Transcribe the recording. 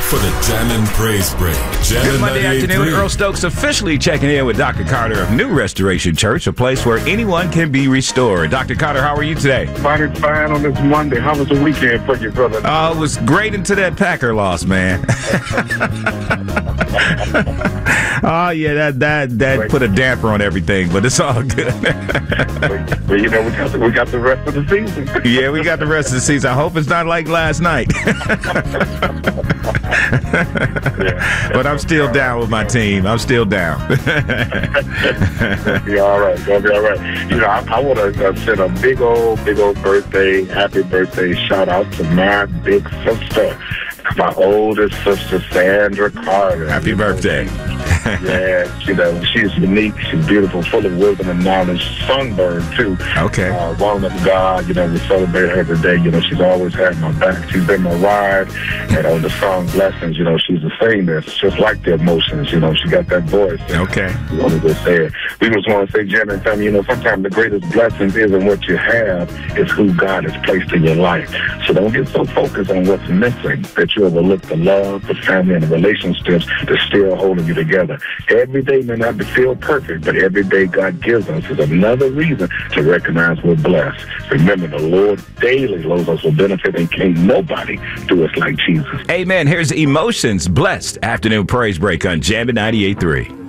for the Jammin' Praise Break. Good Monday afternoon. Earl Stokes officially checking in with Dr. Carter of New Restoration Church, a place where anyone can be restored. Dr. Carter, how are you today? Fine on this Monday. How was the weekend for you, brother? It was great until that Packer loss, man. Oh, yeah, that put a damper on everything, but it's all good. Well, you know, we got the rest of the season. Yeah, we got the rest of the season. I hope it's not like last night. But I'm still down with my team. I'm still down. Be all right. Gonna be all right. You know, I want to send a big old happy birthday shout out to my big sister, my oldest sister, Sandra Carter. Happy birthday. Yeah, you know, she's unique, she's beautiful, full of wisdom and knowledge, songbird too. Okay. Woman of God, you know, we celebrate her today. You know, she's always had my back. She's been my ride. And on the song Blessings, you know, she's a singer. It's just like the Emotions, you know, she got that voice. Okay. We want to just say it. We just want to say, Jim and Tammy, you know, sometimes the greatest blessings isn't what you have, it's who God has placed in your life. So don't get so focused on what's missing that you overlook the love, the family, and the relationships that's still holding you together. Every day may not feel perfect, but every day God gives us is another reason to recognize we're blessed. Remember, the Lord daily loads us with benefit, and can't nobody do us like Jesus. Amen. Here's Emotions, Blessed Afternoon Praise Break on Jammin' 98.3.